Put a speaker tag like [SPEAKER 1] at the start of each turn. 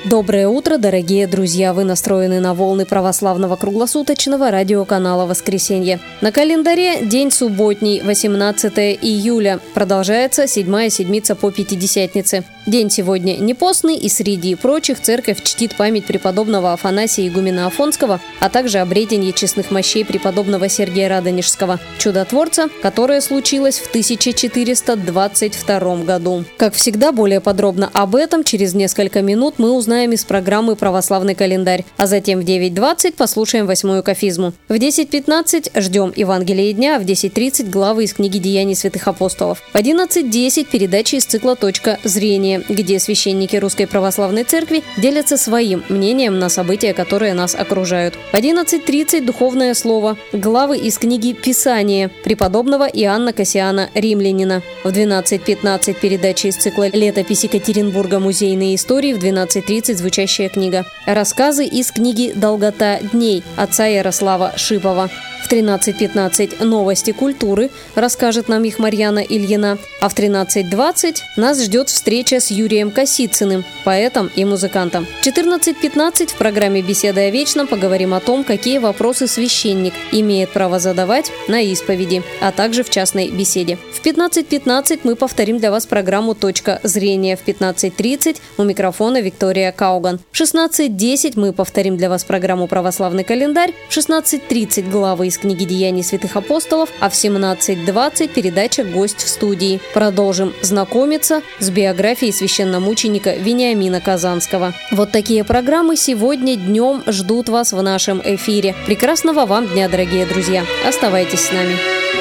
[SPEAKER 1] Доброе утро, дорогие друзья! Вы настроены на волны православного круглосуточного радиоканала «Воскресенье». На календаре день субботний, 18 июля. Продолжается седьмая седмица по Пятидесятнице. День сегодня не постный, и среди прочих церковь чтит память преподобного Афанасия игумена Афонского, а также обретение честных мощей преподобного Сергия Радонежского, чудотворца, которое случилось в 1422 году. Как всегда, более подробно об этом через несколько минут мы узнаем из программы «Православный календарь», а затем в 9:20 послушаем восьмую кафизму. В 10:15 ждем Евангелие дня, а в 10:30 главы из книги «Деяний святых апостолов». В 11:10 передачи из цикла «Точка зрения», где священники Русской Православной Церкви делятся своим мнением на события, которые нас окружают. В 11:30 духовное слово, главы из книги «Писание» преподобного Иоанна Кассиана Римлянина. В 12:15 передачи из цикла «Летопись Екатеринбурга. Музейные истории», в 12:30 звучащая книга. Рассказы из книги «Долгота дней» отца Ярослава Шипова. В 13:15 новости культуры, расскажет нам их Марьяна Ильина. А в 13:20 нас ждет встреча с Юрием Косицыным, поэтом и музыкантом. В 14:15 в программе «Беседа о вечном» поговорим о том, какие вопросы священник имеет право задавать на исповеди, а также в частной беседе. В 15:15 мы повторим для вас программу «Точка зрения». В 15:30 у микрофона Виктория Кауган. В 16:10 мы повторим для вас программу «Православный календарь». В 16:30 главы из книги «Деяний святых апостолов», а в 17:20 передача «Гость в студии». Продолжим знакомиться с биографией священномученика Вениамина Казанского. Вот такие программы сегодня днем ждут вас в нашем эфире. Прекрасного вам дня, дорогие друзья! Оставайтесь с нами.